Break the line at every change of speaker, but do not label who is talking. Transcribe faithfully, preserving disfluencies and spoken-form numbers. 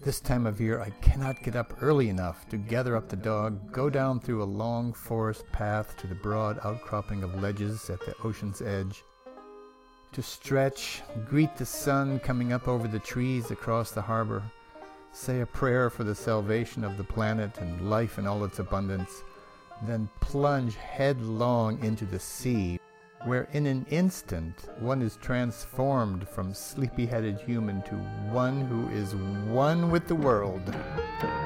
This time of year I cannot get up early enough to gather up the dog, go down through a long forest path to the broad outcropping of ledges at the ocean's edge, to stretch, greet the sun coming up over the trees across the harbor, say a prayer for the salvation of the planet and life in all its abundance, then plunge headlong into the sea, where in an instant one is transformed from sleepy-headed human to one who is one with the world.